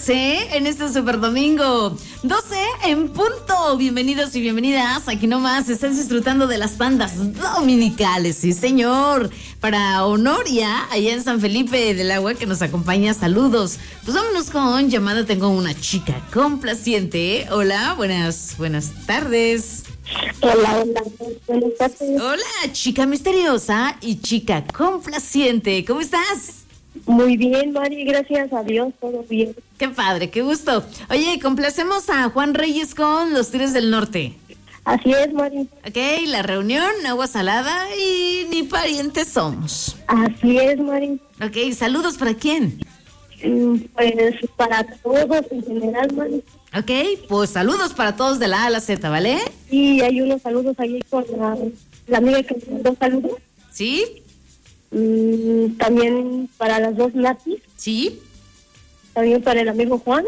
12 en este super domingo. 12 en punto. Bienvenidos y bienvenidas. Aquí nomás estás disfrutando de las tandas dominicales. Sí, señor. Para Honoria, allá en San Felipe del Agua, que nos acompaña. Saludos. Pues vámonos con llamada. Tengo una chica complaciente. Hola, buenas tardes. Hola, buenas tardes. Hola, chica misteriosa y chica complaciente. ¿Cómo estás? Muy bien, Mari, gracias a Dios, todo bien. Qué padre, qué gusto. Oye, complacemos a Juan Reyes con los Tigres del Norte. Así es, Mari. Ok, la reunión, agua salada y ni parientes somos. Así es, Mari. Ok, ¿saludos para quién? Pues para todos en general, Mari. Ok, pues saludos para todos de la A a la Z, ¿vale? Y hay unos saludos ahí con la amiga que me mandó saludos. ¿Sí? También para las dos Natis. ¿Sí? También para el amigo Juan.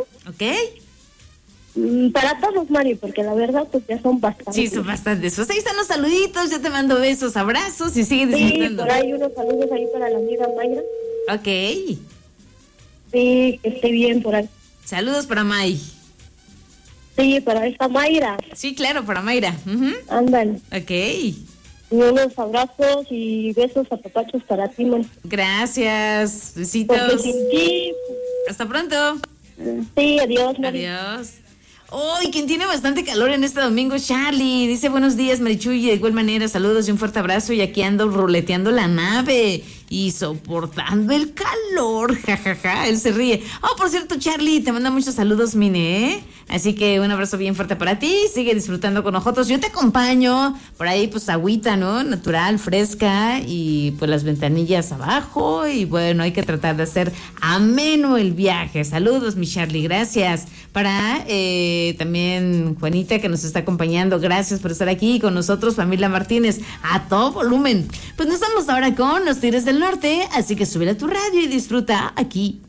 Ok. Para todos, Mari, porque la verdad pues ya son bastantes. Sí, son bastantes. Pues ahí están los saluditos, yo te mando besos, abrazos y sigue disfrutando. Sí, por ahí unos saludos ahí para la amiga Mayra. Ok. Sí, que esté bien por ahí. Saludos para May. Sí, para esta Mayra. Sí, claro, para Mayra. Ándale. Ok. Y unos abrazos y besos a papachos para ti, man. Gracias. Besitos. Porque sin ti... Hasta pronto. Sí, adiós, Mari. Adiós. Hoy quien tiene bastante calor en este domingo es Charlie. Dice buenos días, Marichuy, de igual manera, saludos y un fuerte abrazo. Y aquí ando ruleteando la nave y soportando el calor, jajaja, él se ríe. Oh, por cierto, Charlie, te manda muchos saludos, Mine, ¿eh? Así que un abrazo bien fuerte para ti, sigue disfrutando con nosotros. Yo te acompaño, por ahí pues agüita, ¿no? Natural, fresca y pues las ventanillas abajo y bueno, hay que tratar de hacer ameno el viaje. Saludos, mi Charlie, gracias. Para también Juanita que nos está acompañando, gracias por estar aquí con nosotros, familia Martínez, a todo volumen. Pues nos vamos ahora con los Tigres del Norte, así que sube a tu radio y disfruta aquí